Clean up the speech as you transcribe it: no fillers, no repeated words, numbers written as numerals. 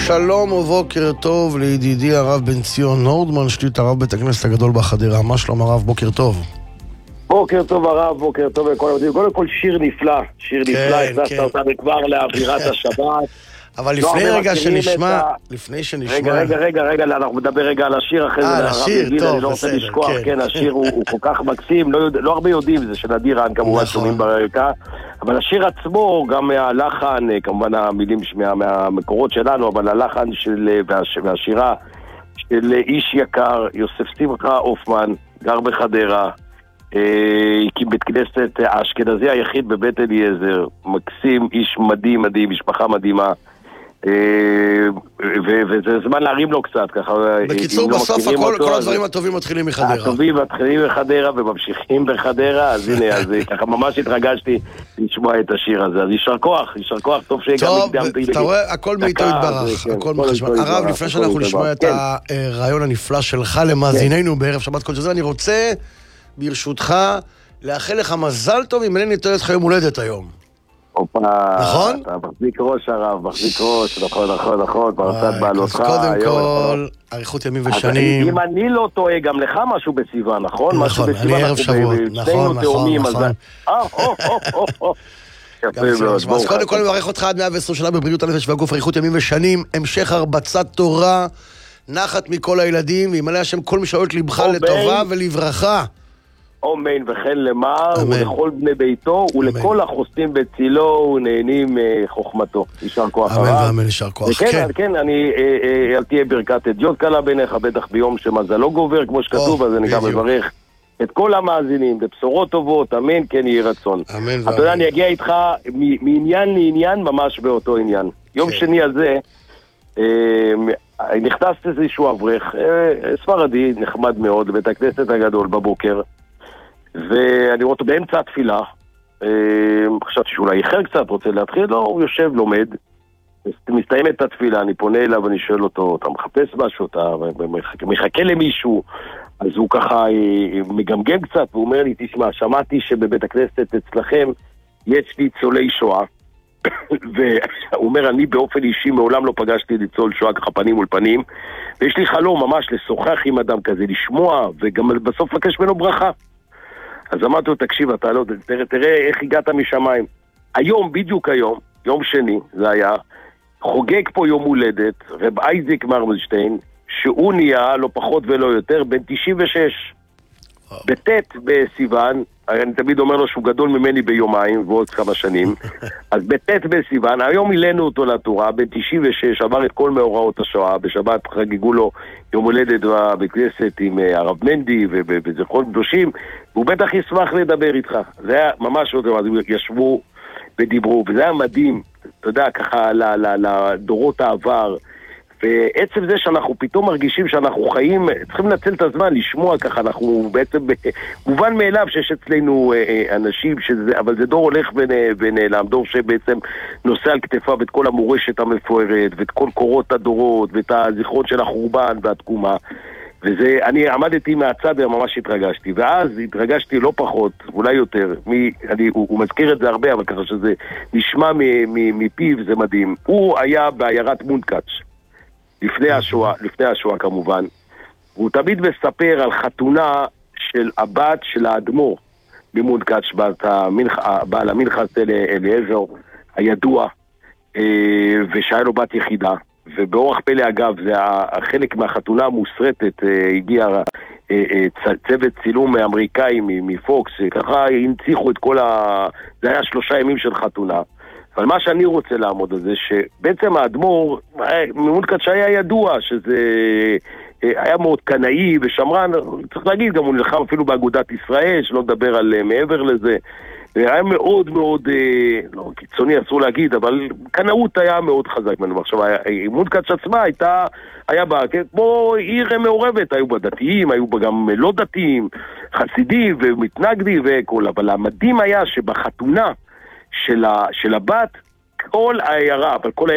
שלום ובוקר טוב לידידי הרב בן ציון נורדמן, שליט הרב בית הכנסת הגדול בחדרה. מה שלום הרב? בוקר טוב. בוקר טוב הרב, בוקר טוב לכל העובדים. קודם כל שיר נפלא, הכנסת אותנו כבר לאווירת השבת. אבל לפני רגע שנשמע, רגע, אנחנו נדבר רגע על השיר אחרי זה. השיר, טוב, אני לא רוצה לשכוח, כן, השיר הוא כל כך מקסים, לא הרבה יודעים, זה של נדירן כמובן שומעים ברקע, אבל השיר עצמו, גם מהלחן, כמובן המילים מהמקורות שלנו, אבל הלחן והשירה של איש יקר, יוסף שמחה אופמן, גר בחדרה, הקים בית כנסת האשכנזי היחיד בבית אליעזר, מקסים, איש מדהים, משפחה מדהימה, וזה זמן להרים לו קצת ככה. בקיצור, בסוף כל הדברים הטובים מתחילים מחדרה. הטובים מתחילים מחדרה וממשיכים בחדרה, אז הנה, אז ככה ממש התרגשתי לשמוע את השיר הזה. אז יישר כוח, טוב שגם הקדמתי. אתה רואה, הכל מאיתו יתברך, הכל מחשבן. הרב, לפני שאנחנו נשמע את הרעיון הנפלא שלך למאזיננו בערב שבת כל שזה, אני רוצה ברשותך לאחל לך מזל טוב אם אינני טועה לך יום הולדת היום. נכון? אתה מחזיק ראש הרב, נכון, פרצת בעלותך. אז קודם כל, אריכות ימים ושנים. אם אני לא טועה, גם לך משהו בסביבה, נכון? נכון, אני ערב שבועות, נכון. אז קודם כל מברך אותך עד 120 שנה בבריאות הנפש והגוף, אריכות ימים ושנים, המשך הרבצת תורה, נחת מכל הילדים, וימלא השם כל מי שואל לבך לטובה ולברכה. אמן וכן למר, ולכל בני ביתו, ולכל החוסים בצילו, ונהנים חוכמתו. יישר כוח הרב. אמן ואמן, יישר כוח. כן, אני אל תהיה ברכת אדיוט קלה בעיניך, בטח ביום שמזלו גובר, כמו שכתוב, אז אני גם מברך את כל המאזינים, בבשורות טובות, אמן, כן יהי רצון. אמן ואמן. אתה יודע, אני אגיע איתך מעניין לעניין, ממש באותו עניין. יום שני הזה, נכנס איזשהו אברך, ספרדי, נחמד מאוד, בית הכנסת הגדול בבוקר, ואני רואה אותו באמצע התפילה, חשבתי שאולי איחר קצת, רוצה להתחיל, לא, הוא יושב, לומד, מסתיימת את התפילה, אני פונה אליו ואני שואל אותו, אתה מחפש משהו, אתה מחכה למישהו, אז הוא ככה מגמגם קצת, והוא אומר לי, תשמע, שמעתי שבבית הכנסת אצלכם יש ניצולי שואה, והוא אומר, אני באופן אישי מעולם לא פגשתי ניצול שואה ככה פנים מול פנים, ויש לי חלום ממש לשוחח עם אדם כזה, לשמוע, וגם בסוף לבקש ממנו ברכה. אז אמרתי לו, תקשיב, אתה לא, תראה איך הגעת משמיים. היום, בדיוק היום, יום שני, זה היה, חוגג פה יום הולדת, רב אייזיק מרמלשטיין, שהוא נהיה, לא פחות ולא יותר, בן 96. בטט בסיוון, אני תמיד אומר לו שהוא גדול ממני ביומיים, ועוד כמה שנים, אז בטט בסיוון, היום מילאנו אותו לתורה, בן 96, עבר את כל מאורעות השואה, בשבת חגגו לו יום הולדת בכנסת עם הרב מנדי ובזכרון קדושים, והוא בטח ישמח לדבר איתך. זה היה ממש עוד, אז ישבו ודיברו, וזה היה מדהים, אתה יודע, ככה לדורות העבר, ועצם זה שאנחנו פתאום מרגישים שאנחנו חיים, צריכים לנצל את הזמן, לשמוע ככה, אנחנו בעצם, מובן מאליו שיש אצלנו אנשים, אבל זה דור הולך ונעלם, דור שבעצם נושא על כתפיו את כל המורשת המפוארת, ואת כל קורות הדורות, ואת הזיכרון של החורבן והתקומה, וזה, אני עמדתי מהצד וממש התרגשתי, ואז התרגשתי לא פחות, אולי יותר, הוא מזכיר את זה הרבה, אבל ככה שזה נשמע מפיו, זה מדהים. הוא היה בעיירת מונקאץ' לפני השואה כמובן, והוא תמיד מספר על חתונה של הבת של האדמו"ר ממונקאץ', בעל המנחס אליעזר הידוע, ושהיה לו בת יחידה, ובאורח פלא אגב, זה החלק מהחתונה המוסרטת, הגיע צוות צילום אמריקאי מפוקס, ככה הנציחו את כל זה היה 3 ימים של חתונה. אבל מה שאני רוצה לעמוד על זה, שבעצם האדמו"ר, ממונקאץ' היה ידוע, שזה היה מאוד קנאי ושמרן, צריך להגיד, גם הוא נלחם אפילו באגודת ישראל, שלא נדבר על מעבר לזה, היה מאוד מאוד, לא קיצוני אסור להגיד, אבל קנאות היה מאוד חזק ממנו. עכשיו, ממונקאץ' עצמה היה בה, כמו עיר מעורבת, היו בה דתיים, היו בה גם לא דתיים, חסידים ומתנגדים וכל, אבל המדהים היה שבחתונה, של הבת, כל העיירה, אבל כל העיירה